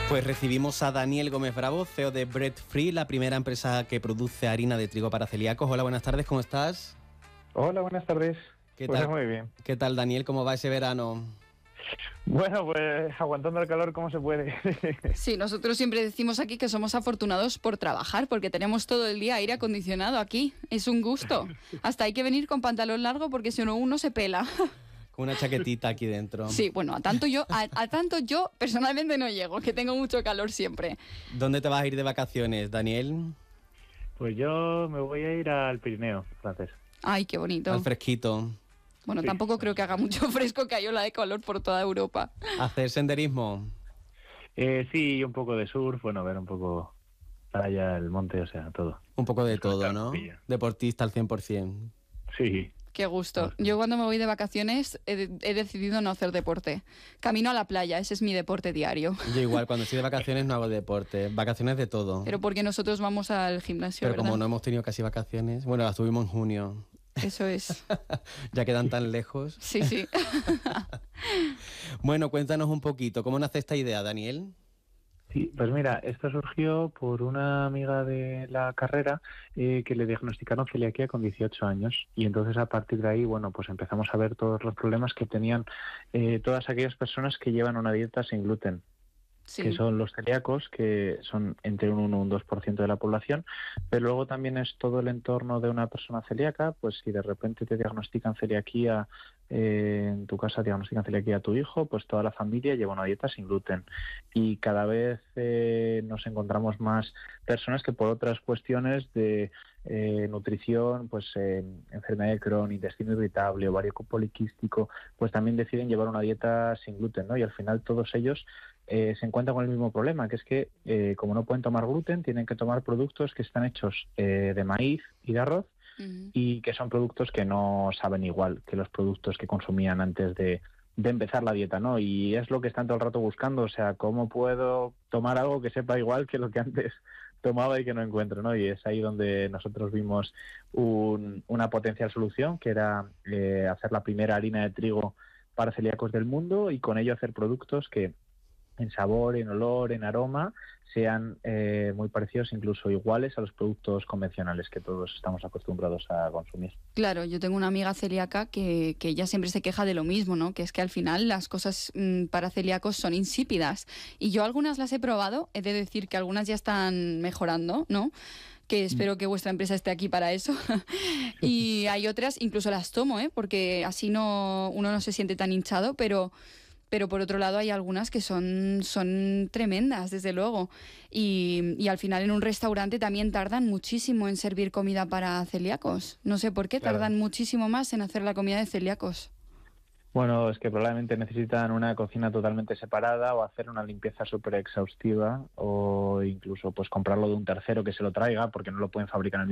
Pues recibimos a Daniel Gómez Bravo, CEO de Bread Free, la primera empresa que produce harina de trigo para celíacos. Hola, buenas tardes, ¿cómo estás? Hola, buenas tardes. ¿Qué Pues tal? muy bien. ¿Qué tal, Daniel? ¿Cómo va ese verano? Bueno, pues aguantando el calor como se puede. Sí, nosotros siempre decimos aquí que somos afortunados por trabajar, porque tenemos todo el día aire acondicionado aquí. Es un gusto. Hasta hay que venir con pantalón largo porque si no uno se pela. Con una chaquetita aquí dentro. Sí, bueno, a tanto yo personalmente no llego, que tengo mucho calor siempre. ¿Dónde te vas a ir de vacaciones, Daniel? Pues yo me voy a ir al Pirineo francés. Ay, qué bonito. Al fresquito. Bueno, Sí. tampoco creo que haga mucho fresco, que hay ola de calor por toda Europa. ¿Hacer senderismo? Sí, un poco de surf, bueno, ver un poco playa, el monte, o sea, todo. Un poco de Desconectar todo, un ¿no? poquillo. Deportista al 100%. Sí. Qué gusto. Yo cuando me voy de vacaciones he decidido no hacer deporte. Camino a la playa, ese es mi deporte diario. Yo igual, cuando estoy de vacaciones no hago deporte. Vacaciones de todo. Pero porque nosotros vamos al gimnasio, Pero ¿verdad? como no hemos tenido casi vacaciones, bueno, las tuvimos en junio. Eso es. Ya quedan tan lejos. Sí, sí. Bueno, cuéntanos un poquito, ¿cómo nace esta idea, Daniel? Sí, pues mira, esto surgió por una amiga de la carrera que le diagnosticaron celiaquía con 18 años y entonces a partir de ahí, bueno, pues empezamos a ver todos los problemas que tenían todas aquellas personas que llevan una dieta sin gluten. Sí. Que son los celíacos, que son entre un 1 y un 2% de la población, pero luego también es todo el entorno de una persona celíaca, pues si de repente te diagnostican celiaquía, en tu casa diagnostican celiaquía a tu hijo, pues toda la familia lleva una dieta sin gluten. Y cada vez nos encontramos más personas que por otras cuestiones de nutrición, pues enfermedad de Crohn, intestino irritable, ovario poliquístico, pues también deciden llevar una dieta sin gluten, ¿no? Y al final todos ellos se encuentran con el mismo problema, que es que como no pueden tomar gluten, tienen que tomar productos que están hechos de maíz y de arroz y que son productos que no saben igual que los productos que consumían antes de empezar la dieta, ¿no? Y es lo que están todo el rato buscando, o sea, ¿cómo puedo tomar algo que sepa igual que lo que antes tomaba y que no encuentro, ¿no? Y es ahí donde nosotros vimos una potencial solución, que era hacer la primera harina de trigo para celíacos del mundo y con ello hacer productos que en sabor, en olor, en aroma, sean muy parecidos, incluso iguales a los productos convencionales que todos estamos acostumbrados a consumir. Claro, yo tengo una amiga celíaca que ella siempre se queja de lo mismo, ¿no? Que es que al final las cosas para celíacos son insípidas. Y yo algunas las he probado, he de decir que algunas ya están mejorando, ¿no? Que espero que vuestra empresa esté aquí para eso. Y hay otras, incluso las tomo, ¿eh? Porque así uno no se siente tan hinchado, pero por otro lado hay algunas que son tremendas, desde luego. Y al final en un restaurante también tardan muchísimo en servir comida para celíacos. No sé por qué tardan muchísimo más en hacer la comida de celíacos. Bueno, es que probablemente necesitan una cocina totalmente separada o hacer una limpieza súper exhaustiva o incluso pues comprarlo de un tercero que se lo traiga porque no lo pueden fabricar en el